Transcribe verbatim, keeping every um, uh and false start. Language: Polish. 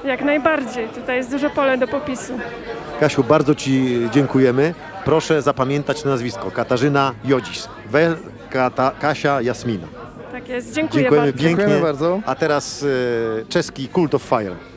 Jak najbardziej. Tutaj jest duże pole do popisu. Kasiu, bardzo Ci dziękujemy. Proszę zapamiętać nazwisko. Katarzyna Jodzisz. Wel Kata, Kasia Jasmina. Tak jest. Dziękuję Dziękujemy bardzo. pięknie. Dziękujemy bardzo. A teraz e, czeski Cult of Fire.